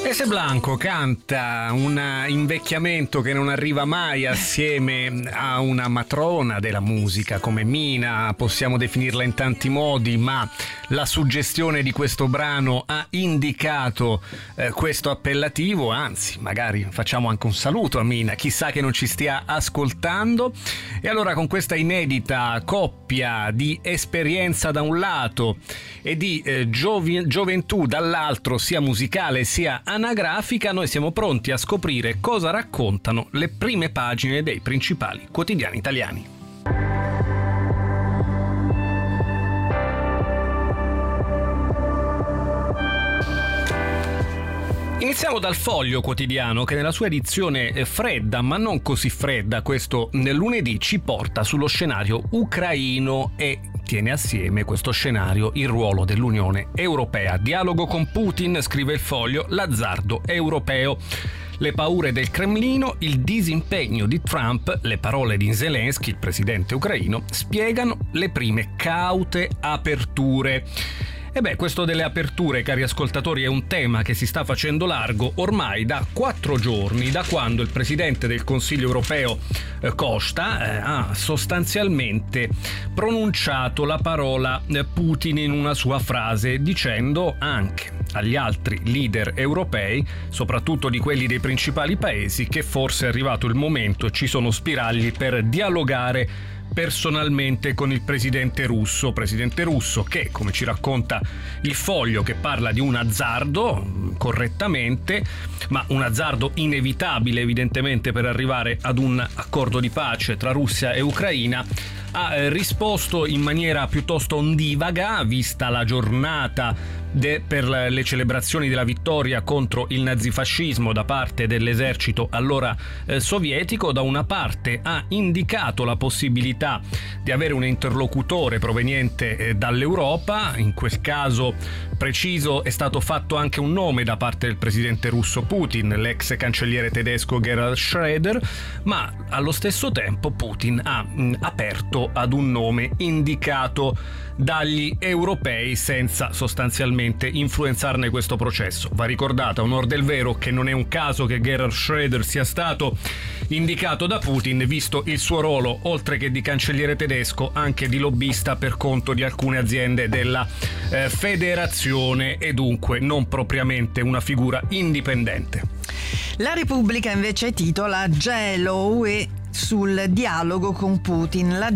Ese Blanco canta un invecchiamento che non arriva mai assieme a una matrona della musica come Mina, possiamo definirla in tanti modi, ma la suggestione di questo brano ha indicato questo appellativo, anzi magari facciamo anche un saluto a Mina, chissà che non ci stia ascoltando. E allora con questa inedita coppia di esperienza da un lato e di gioventù dall'altro, sia musicale sia anagrafica, noi siamo pronti a scoprire cosa raccontano le prime pagine dei principali quotidiani italiani. Iniziamo dal Foglio Quotidiano che nella sua edizione fredda, ma non così fredda, questo lunedì ci porta sullo scenario ucraino e tiene assieme questo scenario il ruolo dell'Unione Europea. Dialogo con Putin, scrive il Foglio, l'azzardo europeo. Le paure del Cremlino, il disimpegno di Trump, le parole di Zelensky, il presidente ucraino, spiegano le prime caute aperture. E beh, questo delle aperture, cari ascoltatori, è un tema che si sta facendo largo ormai da 4 giorni, da quando il presidente del Consiglio europeo Costa ha sostanzialmente pronunciato la parola Putin in una sua frase, dicendo anche agli altri leader europei, soprattutto di quelli dei principali paesi, che forse è arrivato il momento, ci sono spiragli per dialogare personalmente con il presidente russo che, come ci racconta il Foglio, che parla di un azzardo, correttamente, ma un azzardo inevitabile evidentemente per arrivare ad un accordo di pace tra Russia e Ucraina, ha risposto in maniera piuttosto ondivaga, vista la giornata per le celebrazioni della vittoria contro il nazifascismo da parte dell'esercito allora sovietico. Da una parte ha indicato la possibilità di avere un interlocutore proveniente dall'Europa, in quel caso preciso è stato fatto anche un nome da parte del presidente russo Putin, l'ex cancelliere tedesco Gerhard Schröder, ma allo stesso tempo Putin ha aperto ad un nome indicato dagli europei senza sostanzialmente influenzarne questo processo. Va ricordato a onor del vero che non è un caso che Gerhard Schröder sia stato indicato da Putin, visto il suo ruolo, oltre che di cancelliere tedesco, anche di lobbista per conto di alcune aziende della federazione, e dunque non propriamente una figura indipendente. La Repubblica invece titola Gelo UE sul dialogo con Putin. La